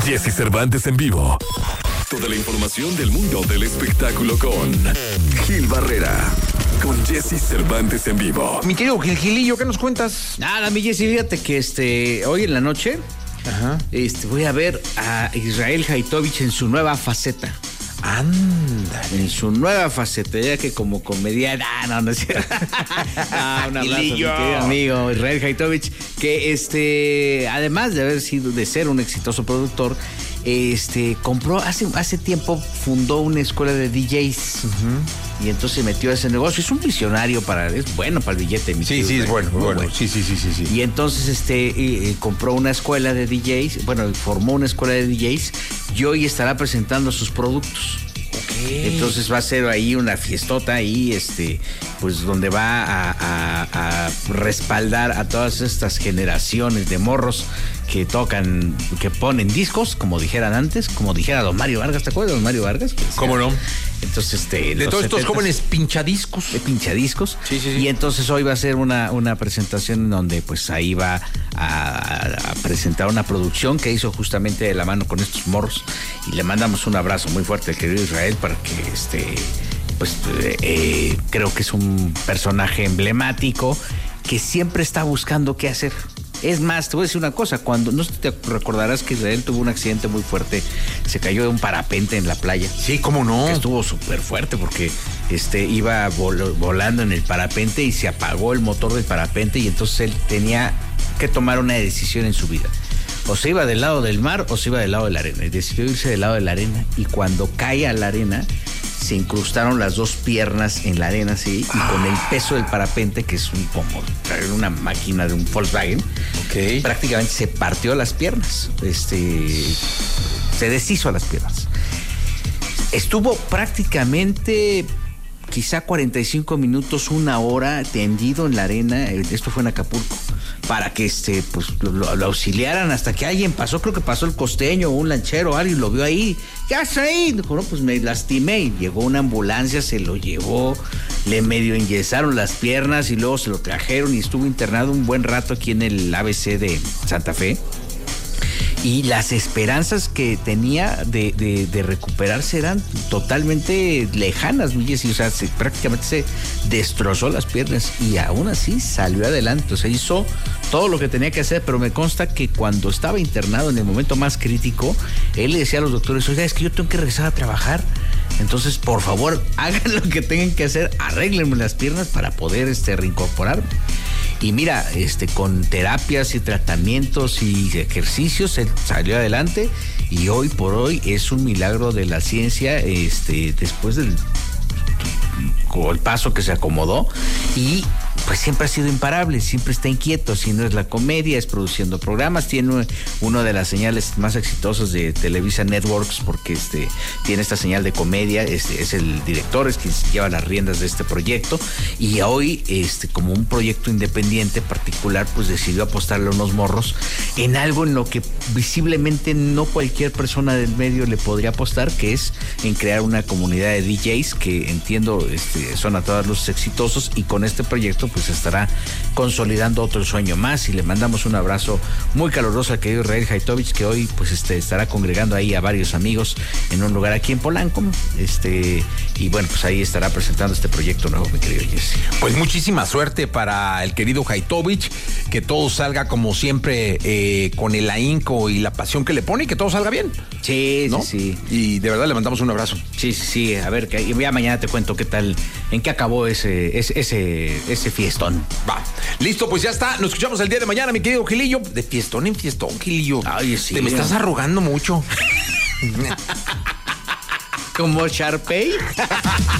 Jesse Cervantes en vivo. Toda la información del mundo del espectáculo con Gil Barrera. Con Jesse Cervantes en vivo. Mi querido Gilillo, ¿qué nos cuentas? Nada, mi Jesse, fíjate que hoy en la noche voy a ver a Israel Haitovich en su nueva faceta. Anda. En su nueva faceta, ya que como comediante. No es cierto. Un abrazo, mi querido amigo Israel Haitovich, que además de ser un exitoso productor, compró hace tiempo, fundó una escuela de DJs. Y entonces se metió a ese negocio. Es un visionario es bueno para el billete, mi querido. Sí, es bueno. Sí. Y entonces compró una escuela de DJs, formó una escuela de DJs y hoy estará presentando sus productos. Okay. Entonces va a ser ahí una fiestota ahí, pues donde va a respaldar a todas estas generaciones de morros que tocan, que ponen discos, como dijeran antes, como dijera don Mario Vargas. ¿Te acuerdas de don Mario Vargas? ¿Cómo no? Entonces, de todos estos jóvenes pinchadiscos. De pinchadiscos. Sí. Y entonces hoy va a ser una presentación en donde pues ahí va a presentar una producción que hizo justamente de la mano con estos morros. Y le mandamos un abrazo muy fuerte al querido Israel para que creo que es un personaje emblemático que siempre está buscando qué hacer. Es más, te voy a decir una cosa, no sé si te recordarás que Israel tuvo un accidente muy fuerte, se cayó de un parapente en la playa. Sí, ¿cómo no? Que estuvo súper fuerte porque iba volando en el parapente y se apagó el motor del parapente y entonces él tenía que tomar una decisión en su vida. O se iba del lado del mar o se iba del lado de la arena. Y decidió irse del lado de la arena y cuando cae a la arena se incrustaron las dos piernas en la arena, así, y con el peso del parapente, que es como traer una máquina de un Volkswagen, prácticamente se partió las piernas, se deshizo las piernas. Estuvo prácticamente quizá 45 minutos, una hora tendido en la arena, esto fue en Acapulco, para que lo auxiliaran hasta que alguien pasó, creo que pasó el costeño o un lanchero, alguien lo vio ahí. ¿Qué haces ahí? Dijo, no, pues me lastimé. Y llegó una ambulancia, se lo llevó, le medio enyesaron las piernas y luego se lo trajeron y estuvo internado un buen rato aquí en el ABC de Santa Fe. Y las esperanzas que tenía de recuperarse eran totalmente lejanas, Jessy. O sea, prácticamente se destrozó las piernas y aún así salió adelante. O sea, hizo todo lo que tenía que hacer, pero me consta que cuando estaba internado en el momento más crítico, él le decía a los doctores, oiga, es que yo tengo que regresar a trabajar. Entonces, por favor, hagan lo que tengan que hacer, arréglenme las piernas para poder reincorporarme. Y mira, con terapias y tratamientos y ejercicios, él salió adelante y hoy por hoy es un milagro de la ciencia, después del paso que se acomodó y pues siempre ha sido imparable, siempre está inquieto, si no es la comedia, es produciendo programas, tiene una de las señales más exitosas de Televisa Networks porque tiene esta señal de comedia, es el director, es quien lleva las riendas de este proyecto y hoy como un proyecto independiente particular pues decidió apostarle a unos morros en algo en lo que visiblemente no cualquier persona del medio le podría apostar, que es en crear una comunidad de DJs que entiendo son a todas luces exitosos y con este proyecto pues estará consolidando otro sueño más y le mandamos un abrazo muy caluroso al querido Israel Haitovich que hoy pues estará congregando ahí a varios amigos en un lugar aquí en Polanco, y bueno, pues ahí estará presentando este proyecto nuevo, mi querido Jesse. Pues muchísima suerte para el querido Haitovich, que todo salga como siempre con el ahínco y la pasión que le pone y que todo salga bien. Sí, ¿no? Sí. Y de verdad le mandamos un abrazo. Sí, a ver, ya mañana te cuento qué tal, en qué acabó ese fiestón. Va, listo, pues ya está, nos escuchamos el día de mañana, mi querido Gilillo. De fiestón en fiestón, Gilillo. Ay, sí. Te me estás arrogando mucho. ¿Como Sharpay?